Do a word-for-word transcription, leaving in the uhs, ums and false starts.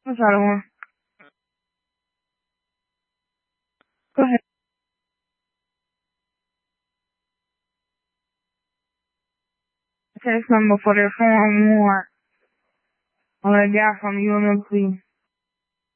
What's the other one? Go ahead. Text number for the form one on the guy from U M L C.